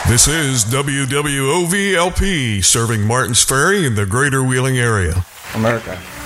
This is WWOVLP, serving Martins Ferry in the greater Wheeling area. America.